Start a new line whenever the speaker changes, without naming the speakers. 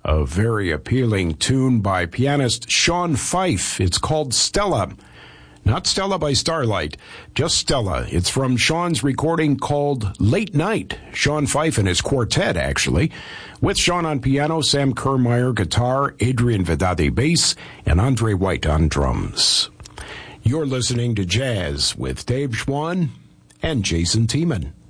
a very appealing tune by pianist Sean Fife. It's called Stella. Not Stella by Starlight, just Stella. It's from Sean's recording called Late Night. Sean Fife and his quartet, actually. With Sean on piano, Sam Kermeyer guitar, Adrian Vedade bass, and Andre White on drums. You're listening to Jazz with Dave Schwann and Jason Tiemann.